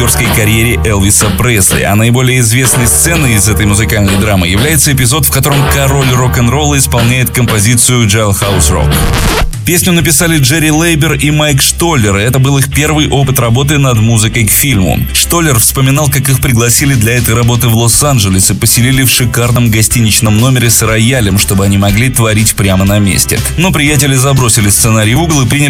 карьере Элвиса Пресли, а наиболее известной сценой из этой музыкальной драмы является эпизод, в котором король рок-н-ролла исполняет композицию «Jailhouse Rock». Песню написали Джерри Лейбер и Майк Штоллер, и это был их первый опыт работы над музыкой к фильму. Штоллер вспоминал, как их пригласили для этой работы в Лос-Анджелес и поселили в шикарном гостиничном номере с роялем, чтобы они могли творить прямо на месте. Но приятели забросили сценарий в угол и приняли